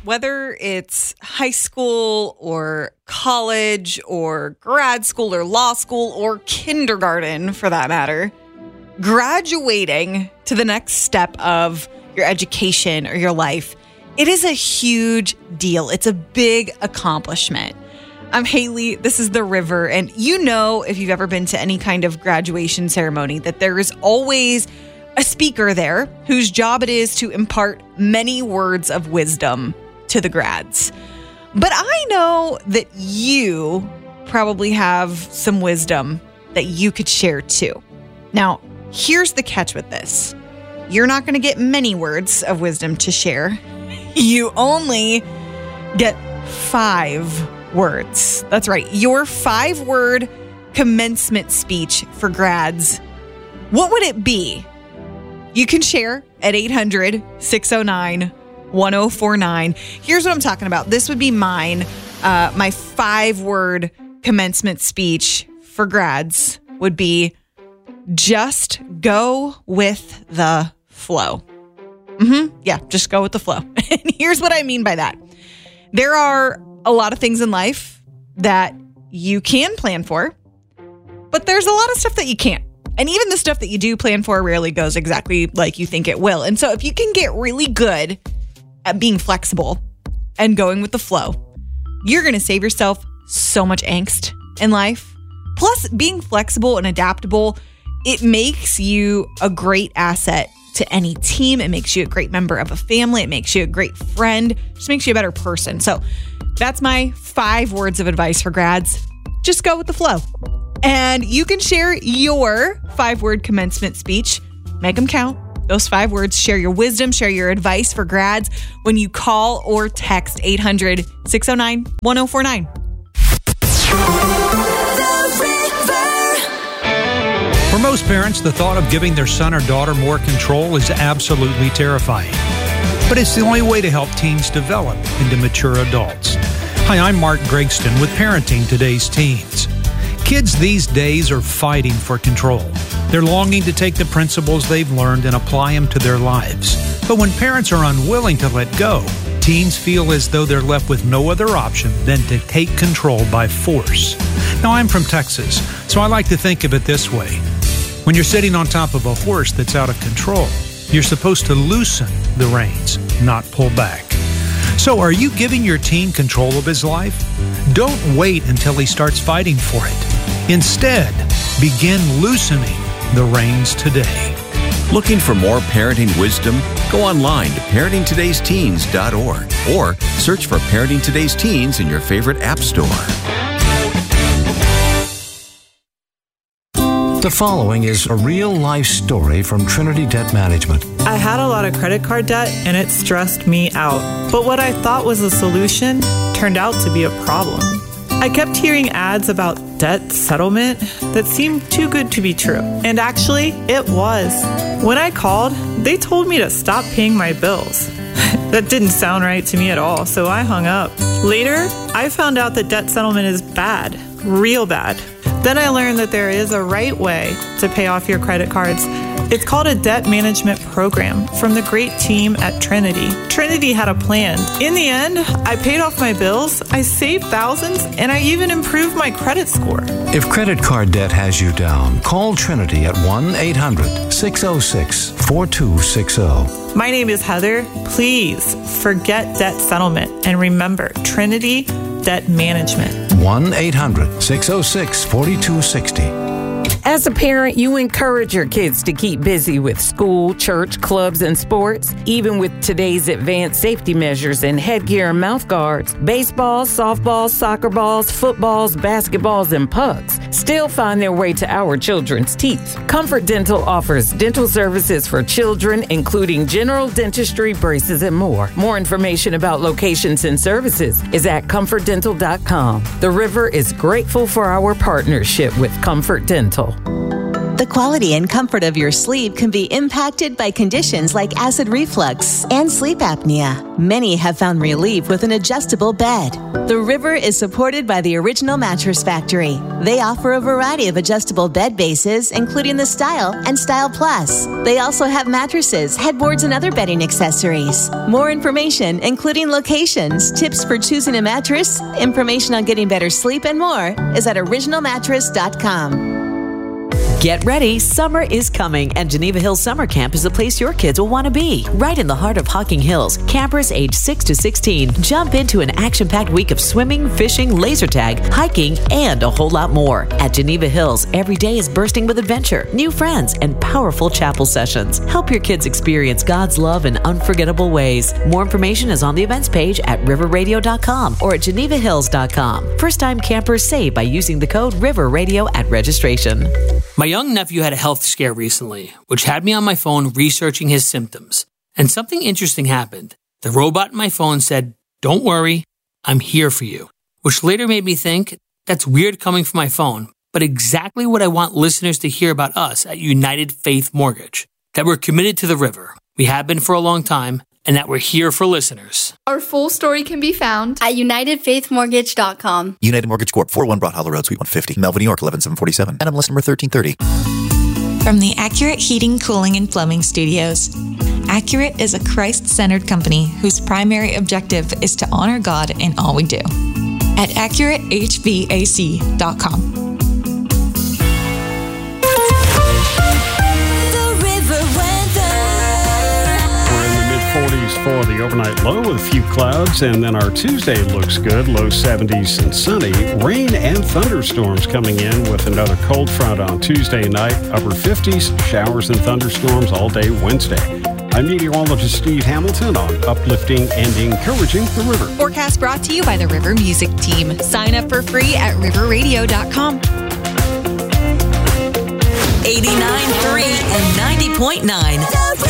Whether it's high school or college or grad school or law school or kindergarten for that matter, graduating to the next step of your education or your life, it is a huge deal. It's a big accomplishment. I'm Haley. This is The River. And you know, if you've ever been to any kind of graduation ceremony, that there is always a speaker there whose job it is to impart many words of wisdom to the grads. But I know that you probably have some wisdom that you could share too. Now, here's the catch with this. You're not going to get many words of wisdom to share. You only get 5 words. That's right. Your 5-word commencement speech for grads. What would it be? You can share at 800-609-1049. Here's what I'm talking about. This would be mine. My 5-word commencement speech for grads would be just go with the flow. Yeah, just go with the flow. And here's what I mean by that. There are a lot of things in life that you can plan for, but there's a lot of stuff that you can't. And even the stuff that you do plan for rarely goes exactly like you think it will. And so if you can get really good at being flexible and going with the flow, you're going to save yourself so much angst in life. Plus, being flexible and adaptable, it makes you a great asset to any team. It makes you a great member of a family. It makes you a great friend. It just makes you a better person. So that's my 5 words of advice for grads. Just go with the flow. And you can share your 5-word commencement speech. Make them count. Those 5 words. Share your wisdom. Share your advice for grads when you call or text 800-609-1049. For most parents, the thought of giving their son or daughter more control is absolutely terrifying. But it's the only way to help teens develop into mature adults. Hi, I'm Mark Gregston with Parenting Today's Teens. Kids these days are fighting for control. They're longing to take the principles they've learned and apply them to their lives. But when parents are unwilling to let go, teens feel as though they're left with no other option than to take control by force. Now, I'm from Texas, so I like to think of it this way. When you're sitting on top of a horse that's out of control, you're supposed to loosen the reins, not pull back. So are you giving your teen control of his life? Don't wait until he starts fighting for it. Instead, begin loosening the reins today. Looking for more parenting wisdom? Go online to parentingtodaysteens.org or search for Parenting Today's Teens in your favorite app store. The following is a real-life story from Trinity Debt Management. I had a lot of credit card debt and it stressed me out. But what I thought was a solution turned out to be a problem. I kept hearing ads about debt settlement that seemed too good to be true. And actually, it was. When I called, they told me to stop paying my bills. That didn't sound right to me at all, so I hung up. Later, I found out that debt settlement is bad, real bad. Then I learned that there is a right way to pay off your credit cards. It's called a debt management program from the great team at Trinity. Trinity had a plan. In the end, I paid off my bills, I saved thousands, and I even improved my credit score. If credit card debt has you down, call Trinity at 1-800-606-4260. My name is Heather. Please forget debt settlement and remember Trinity Debt Management. 1-800-606-4260. As a parent, you encourage your kids to keep busy with school, church, clubs, and sports. Even with today's advanced safety measures and headgear and mouth guards, baseballs, softballs, soccer balls, footballs, basketballs, and pucks still find their way to our children's teeth. Comfort Dental offers dental services for children, including general dentistry, braces, and more. More information about locations and services is at comfortdental.com. The River is grateful for our partnership with Comfort Dental. The quality and comfort of your sleep can be impacted by conditions like acid reflux and sleep apnea. Many have found relief with an adjustable bed. The River is supported by the Original Mattress Factory. They offer a variety of adjustable bed bases, including the Style and Style Plus. They also have mattresses, headboards, and other bedding accessories. More information, including locations, tips for choosing a mattress, information on getting better sleep, and more, is at originalmattress.com. Get ready, summer is coming, and Geneva Hills Summer Camp is the place your kids will want to be. Right in the heart of Hocking Hills, campers age 6 to 16 jump into an action-packed week of swimming, fishing, laser tag, hiking, and a whole lot more. At Geneva Hills, every day is bursting with adventure, new friends, and powerful chapel sessions. Help your kids experience God's love in unforgettable ways. More information is on the events page at riverradio.com or at genevahills.com. First-time campers save by using the code RIVERRADIO at registration. My young nephew had a health scare recently, which had me on my phone researching his symptoms. And something interesting happened. The robot in my phone said, "Don't worry, I'm here for you," which later made me think, that's weird coming from my phone, but exactly what I want listeners to hear about us at United Faith Mortgage. That we're committed to the river. We have been for a long time, and that we're here for listeners. Our full story can be found at UnitedFaithMortgage.com. United Mortgage Corp., 401 Broad Hollow Road, Suite 150, Melville, New York, 11747. NMLS number 1330. From the Accurate Heating, Cooling, and Plumbing Studios. Accurate is a Christ-centered company whose primary objective is to honor God in all we do. At AccurateHVAC.com. For the overnight low with a few clouds, and then our Tuesday looks good, low 70s and sunny. Rain and thunderstorms coming in with another cold front on Tuesday night, upper 50s, showers and thunderstorms all day Wednesday. I'm meteorologist Steve Hamilton on uplifting and encouraging the river. Forecast brought to you by the River Music Team. Sign up for free at riverradio.com. 89.3 and 90.9.